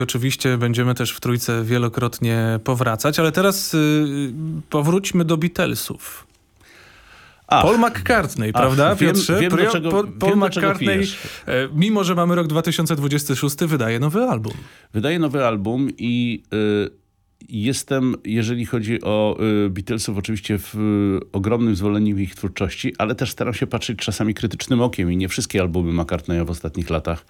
Oczywiście będziemy też w trójce wielokrotnie powracać, ale teraz powróćmy do Beatlesów. Paul McCartney, prawda, Piotrze? Paul McCartney, mimo że mamy rok 2026, wydaje nowy album. Wydaje nowy album i jestem, jeżeli chodzi o Beatlesów, oczywiście ogromnym zwolennikiem ich twórczości, ale też staram się patrzeć czasami krytycznym okiem i nie wszystkie albumy McCartneya w ostatnich latach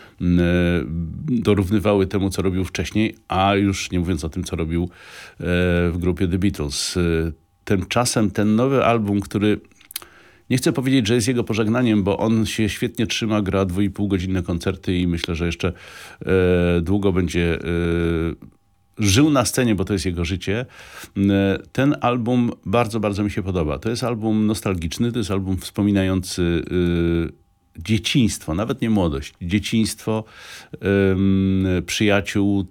dorównywały temu, co robił wcześniej, a już nie mówiąc o tym, co robił w grupie The Beatles. Tymczasem ten nowy album, który nie chcę powiedzieć, że jest jego pożegnaniem, bo on się świetnie trzyma, gra 2,5-godzinne koncerty i myślę, że jeszcze długo będzie żył na scenie, bo to jest jego życie. Ten album bardzo, bardzo mi się podoba. To jest album nostalgiczny, to jest album wspominający dzieciństwo, nawet nie młodość, dzieciństwo, przyjaciół,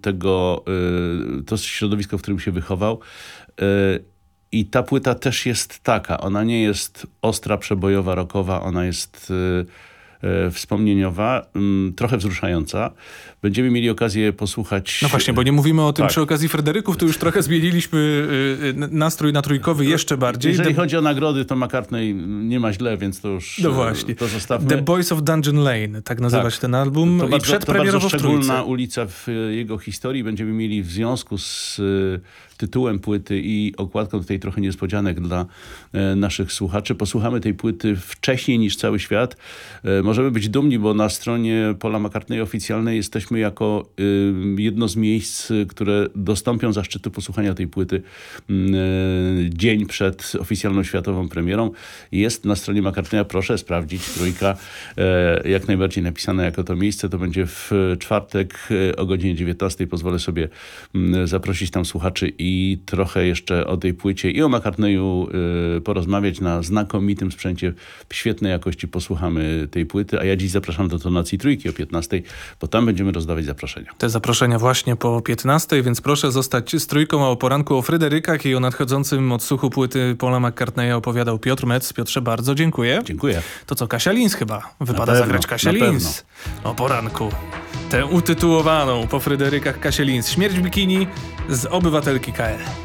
to środowisko, w którym się wychował. I ta płyta też jest taka. Ona nie jest ostra, przebojowa, rockowa. Ona jest wspomnieniowa, trochę wzruszająca. Będziemy mieli okazję posłuchać... No właśnie, bo nie mówimy o tym przy okazji Fryderyków, to już trochę zmieniliśmy nastrój na trójkowy jeszcze bardziej. Jeżeli chodzi o nagrody, to McCartney nie ma źle, więc to już no właśnie. To zostawmy. The Boys of Dungeon Lane, tak nazywa się ten album. To i bardzo, przedpremierowo to bardzo szczególna ulica w jego historii. Będziemy mieli w związku z tytułem płyty i okładką tutaj trochę niespodzianek dla naszych słuchaczy. Posłuchamy tej płyty wcześniej niż cały świat. Możemy być dumni, bo na stronie Paula McCartneya oficjalnej jesteśmy jako jedno z miejsc, które dostąpią zaszczytu posłuchania tej płyty dzień przed oficjalną światową premierą. Jest na stronie McCartneya, proszę sprawdzić, trójka jak najbardziej napisane jako to miejsce. To będzie w czwartek o godzinie 19. Pozwolę sobie zaprosić tam słuchaczy i trochę jeszcze o tej płycie i o McCartneyu porozmawiać na znakomitym sprzęcie w świetnej jakości. Posłuchamy tej płyty, a ja dziś zapraszam do tonacji trójki o 15, bo tam będziemy rozdawać zaproszenia. Te zaproszenia właśnie po 15, więc proszę zostać z trójką, a o poranku o Fryderykach i o nadchodzącym odsłuchu płyty Paula McCartneya opowiadał Piotr Metz. Piotrze, bardzo dziękuję. Dziękuję. To co, Kasia Lins chyba? Wypada zagrać Kasia Lins. O poranku. Tę utytułowaną po Fryderykach Kasię Lins. Śmierć w bikini z Obywatelki KL.